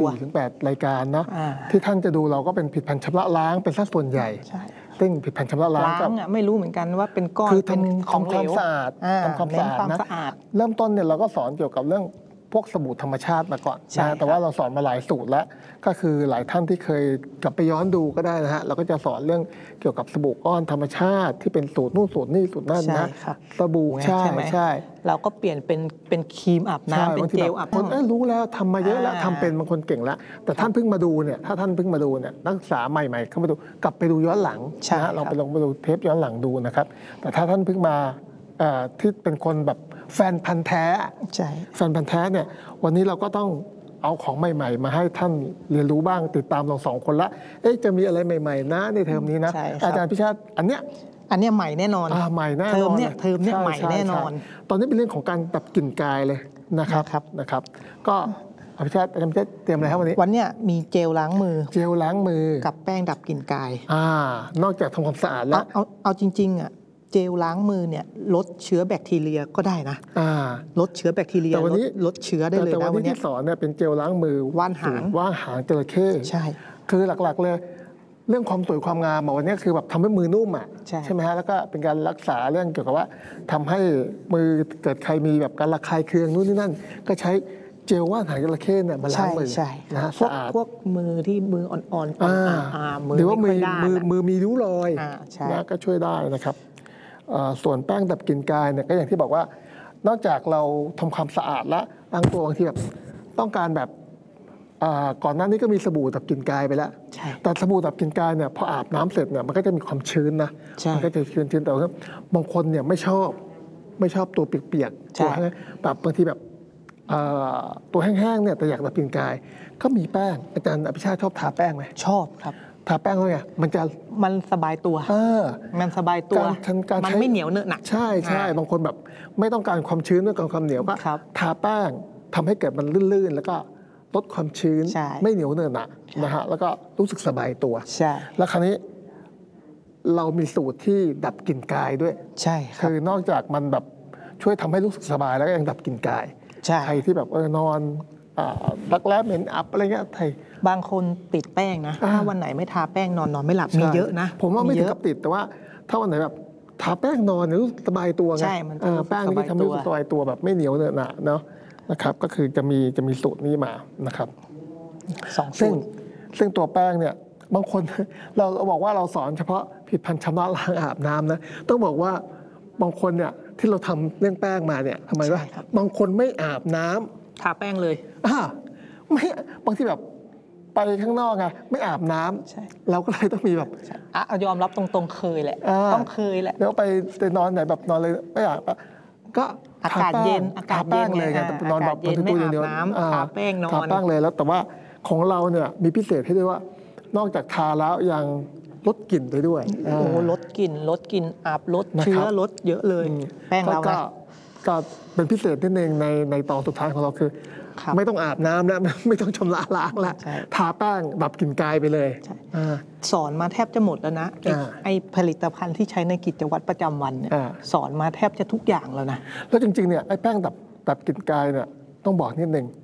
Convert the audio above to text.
4-8 รายการเนาะที่ท่านจะดูเราก็เป็นผลิตภัณฑ์ชำระล้างเป็นสัดส่วนใหญ่ซึ่งผลิตภัณฑ์ชำระล้างก็ไม่รู้เหมือนกันว่าเป็นก้อนคือเป็นของเหลวทำความสะอาดนะเริ่มต้นเนี่ยเราก็สอนเกี่ยวกับเรื่องพวกสบู่ธรรมชาติมาก่อนนะแต่ว่าเราสอนมาหลายสูตรแล้วก็คือหลายท่านที่เคยกลับไปย้อนดูก็ได้นะฮะเราก็จะสอนเรื่องเกี่ยวกับสบู่ก้อนธรรมชาติที่เป็นสูตรนู่นสูตรนี่สูตรนั่นนะสบู่ใช่เราก็เปลี่ยนเป็นครีมอาบน้ำเป็นเจลอาบน้ำคนรู้แล้วทำมาเยอะแล้วทำเป็นบางคนเก่งแล้วแต่ท่านเพิ่งมาดูเนี่ยถ้าท่านเพิ่งมาดูเนี่ยนักศึกษาใหม่ๆเข้ามาดูกลับไปดูย้อนหลังนะฮะเราไปลองไปดูเทปย้อนหลังดูนะครับแต่ถ้าท่านเพิ่งมาที่เป็นคนแบบแฟนพันธ์แท้แฟนพันธ์แท้เนี่ยวันนี้เราก็ต้องเอาของใหม่ๆมาให้ท่านเรียนรู้บ้างติดตามเรา2 คนละจะมีอะไรใหม่ๆนะในเทอมนี้นะอาจารย์พิชาติอันเนี้ยใหม่แน่นอนใหม่แน่นอนเทอมเนี้ยใหม่แน่นอนตอนนี้เป็นเรื่องของการดับกลิ่นกายเลยนะครับก็พิชาติอาจารย์พิชาติเตรียมอะไรครับวันนี้มีเจลล้างมือกับแป้งดับกลิ่นกายนอกจากทำความสะอาดแล้วเอาจริงๆเจลล้างมือเนี่ยลดเชื้อแบคทีเรียก็ได้นะลดเชื้อแบคทีเรียลดเชื้อได้เลยนะแต่วันนี้ที่สอนเนี่ยเป็นเจลล้างมือว่านหางจระเข้ใช่คือหลักๆเลยเรื่องความสวยความงามวันนี้คือแบบทำให้มือนุ่มใช่ไหมฮะแล้วก็เป็นการรักษาเรื่องเกี่ยวกับว่าทำให้มือเกิดใครมีแบบการระคายเคืองนู่นนี่นั่นก็ใช้เจลว่านหางจระเข้เนี่ยมาล้างมือนะฮะพวกมือที่มืออ่อนๆหรือว่ามือมีริ้วรอยนะก็ช่วยได้นะครับส่วนแป้งดับกลิ่นกายเนี่ยก็อย่างที่บอกว่านอกจากเราทำความสะอาดแล้วล้างตัวบางทีแบบต้องการแบบก่อนหน้านี้ก็มีสบู่ดับกลิ่นกายไปแล้วแต่สบู่ดับกลิ่นกายเนี่ยพออาบน้ำเสร็จเนี่ยมันก็จะมีความชื้นนะมันก็จะชื้นแต่ว่าบางคนเนี่ยไม่ชอบตัวเปียกๆตัวแบบบางทีแบบตัวแห้งๆเนี่ยแต่อยากดับกลิ่นกายก็มีแป้งอาจารย์อภิชาติชอบทาแป้งไหมชอบครับทาแป้งแล้วไงมันสบายตัวมันสบายตัวมันไม่เหนียวเนอะหนักใช่บางคนแบบไม่ต้องการความชื้นต้องการความเหนียวก็ทาแป้งทำให้เกิดมันลื่นๆแล้วก็ลดความชื้นไม่เหนียวเนอะหนักนะฮะแล้วก็รู้สึกสบายตัวแล้วคราวนี้เรามีสูตรที่ดับกลิ่นกายด้วยคือนอกจากมันแบบช่วยทำให้รู้สึกสบายแล้วก็ยังดับกลิ่นกายใครที่แบบนอนรักแร้เหม็นอับอะไรเงี้ยบางคนติดแป้งนะถ้าวันไหนไม่ทาแป้งนอนไม่หลับมีเยอะนะผมว่าไม่ถึงกับติดแต่ว่าถ้าวันไหนแบบทาแป้งนอนรู้สึกสบายตัวไงแป้งนี่ทำให้รู้สึกสบายตัวแบบไม่เหนียวเนอะหนะเนาะนะครับก็คือจะมีสูตรนี้มานะครับซึ่งตัวแป้งเนี่ยบางคนเราบอกว่าเราสอนเฉพาะผลิตภัณฑ์ชำระล้างอาบน้ำนะต้องบอกว่าบางคนเนี่ยที่เราทำเรื่องแป้งมาเนี่ยทำไมวะบางคนไม่อาบน้ำทาแป้งเลยไม่บางทีแบบไปข้างนอกไงไม่อาบน้ำเราก็เลยต้องมีแบบยอมรับตรงๆเคยแหละต้องเคยแหละแล้วไปนอนไหนแบบนอนเลยไม่อาบก็อากาศเย็นเลยไงนอนแบบไม่อาบน้ำทาแป้งนอนทาแป้งเลยแล้วแต่ว่าของเราเนี่ยมีพิเศษให้ด้วยว่านอกจากทาแล้วยังลดกลิ่นไปด้วยลดกลิ่นอาบลดเชื้อลดเยอะเลยแป้งเราก็เป็นพิเศษนิดนึงในตอนสุดท้ายของเราคือไม่ต้องอาบน้ำแล้วไม่ต้องชำระล้างแล้วทาแป้งดับกลิ่นกายไปเลยสอนมาแทบจะหมดแล้วนะไอผลิตภัณฑ์ที่ใช้ในกิจวัตรประจำวันเนี่ยสอนมาแทบจะทุกอย่างแล้วนะแล้วจริงๆเนี่ยไอแป้งดับกลิ่นกายเนี่ยต้องบอกนิดนึง